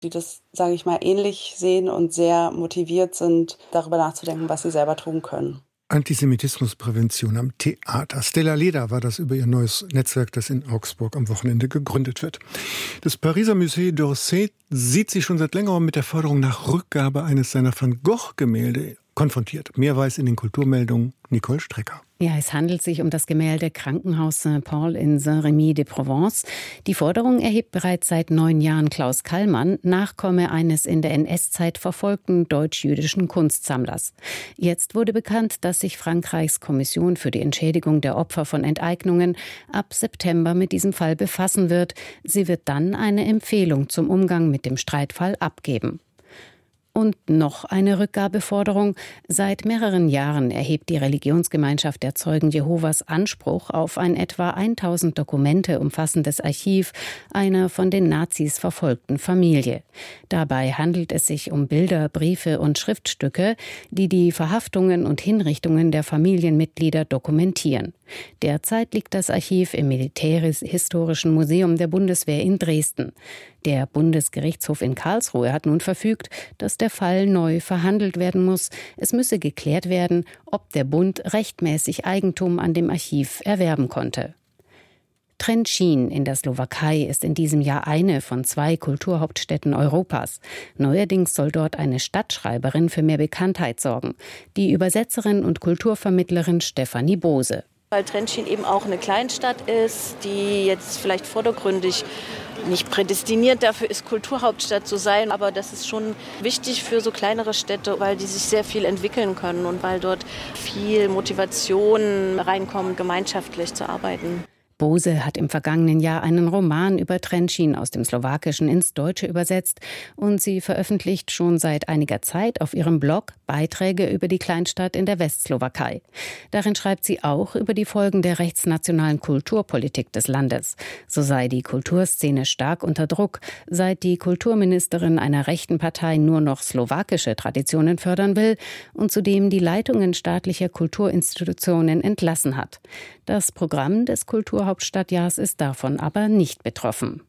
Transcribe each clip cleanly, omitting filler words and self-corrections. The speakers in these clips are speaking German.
die das, sage ich mal, ähnlich sehen und sehr motiviert sind, darüber nachzudenken, was sie selber tun können. Antisemitismusprävention am Theater. Stella Leder war das über ihr neues Netzwerk, das in Augsburg am Wochenende gegründet wird. Das Pariser Musée d'Orsay sieht sich schon seit längerem mit der Forderung nach Rückgabe eines seiner Van Gogh-Gemälde konfrontiert. Mehr weiß in den Kulturmeldungen Nicole Strecker. Ja, es handelt sich um das Gemälde Krankenhaus Saint-Paul in Saint-Rémy-de-Provence. Die Forderung erhebt bereits seit 9 Jahren Klaus Kallmann, Nachkomme eines in der NS-Zeit verfolgten deutsch-jüdischen Kunstsammlers. Jetzt wurde bekannt, dass sich Frankreichs Kommission für die Entschädigung der Opfer von Enteignungen ab September mit diesem Fall befassen wird. Sie wird dann eine Empfehlung zum Umgang mit dem Streitfall abgeben. Und noch eine Rückgabeforderung. Seit mehreren Jahren erhebt die Religionsgemeinschaft der Zeugen Jehovas Anspruch auf ein etwa 1000 Dokumente umfassendes Archiv einer von den Nazis verfolgten Familie. Dabei handelt es sich um Bilder, Briefe und Schriftstücke, die die Verhaftungen und Hinrichtungen der Familienmitglieder dokumentieren. Derzeit liegt das Archiv im Militärhistorischen Museum der Bundeswehr in Dresden. Der Bundesgerichtshof in Karlsruhe hat nun verfügt, dass der Fall neu verhandelt werden muss. Es müsse geklärt werden, ob der Bund rechtmäßig Eigentum an dem Archiv erwerben konnte. Trenčín in der Slowakei ist in diesem Jahr eine von 2 Kulturhauptstädten Europas. Neuerdings soll dort eine Stadtschreiberin für mehr Bekanntheit sorgen, die Übersetzerin und Kulturvermittlerin Stefanie Bose. Weil Trenčín eben auch eine Kleinstadt ist, die jetzt vielleicht vordergründig nicht prädestiniert dafür ist, Kulturhauptstadt zu sein. Aber das ist schon wichtig für so kleinere Städte, weil die sich sehr viel entwickeln können und weil dort viel Motivation reinkommt, gemeinschaftlich zu arbeiten. Bose hat im vergangenen Jahr einen Roman über Trenčín aus dem Slowakischen ins Deutsche übersetzt und sie veröffentlicht schon seit einiger Zeit auf ihrem Blog Beiträge über die Kleinstadt in der Westslowakei. Darin schreibt sie auch über die Folgen der rechtsnationalen Kulturpolitik des Landes. So sei die Kulturszene stark unter Druck, seit die Kulturministerin einer rechten Partei nur noch slowakische Traditionen fördern will und zudem die Leitungen staatlicher Kulturinstitutionen entlassen hat. Das Programm des Kulturhauptstadtjahrs ist davon aber nicht betroffen.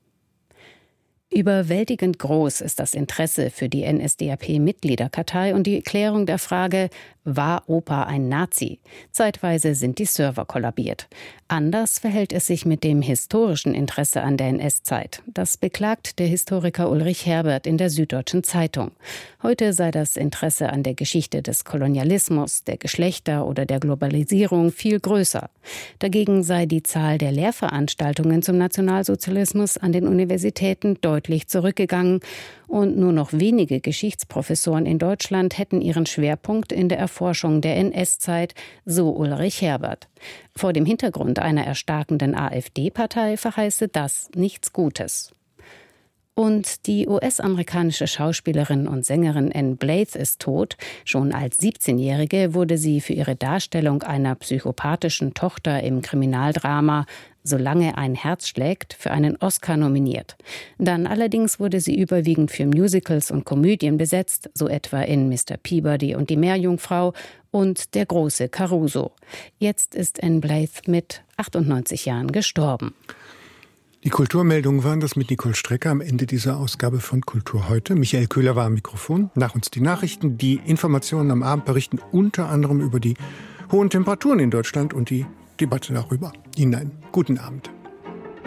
Überwältigend groß ist das Interesse für die NSDAP-Mitgliederkartei und die Klärung der Frage, war Opa ein Nazi? Zeitweise sind die Server kollabiert. Anders verhält es sich mit dem historischen Interesse an der NS-Zeit. Das beklagt der Historiker Ulrich Herbert in der Süddeutschen Zeitung. Heute sei das Interesse an der Geschichte des Kolonialismus, der Geschlechter oder der Globalisierung viel größer. Dagegen sei die Zahl der Lehrveranstaltungen zum Nationalsozialismus an den Universitäten deutlich zurückgegangen und nur noch wenige Geschichtsprofessoren in Deutschland hätten ihren Schwerpunkt in der Erforschung der NS-Zeit, so Ulrich Herbert. Vor dem Hintergrund einer erstarkenden AfD-Partei verheiße das nichts Gutes. Und die US-amerikanische Schauspielerin und Sängerin Ann Blyth ist tot. Schon als 17-Jährige wurde sie für ihre Darstellung einer psychopathischen Tochter im Kriminaldrama Solange ein Herz schlägt für einen Oscar nominiert. Dann allerdings wurde sie überwiegend für Musicals und Komödien besetzt, so etwa in Mr. Peabody und die Meerjungfrau und Der große Caruso. Jetzt ist Ann Blyth mit 98 Jahren gestorben. Die Kulturmeldungen waren das mit Nicole Strecker am Ende dieser Ausgabe von Kultur heute. Michael Köhler war am Mikrofon. Nach uns die Nachrichten. Die Informationen am Abend berichten unter anderem über die hohen Temperaturen in Deutschland und die Debatte darüber. Ihnen einen guten Abend.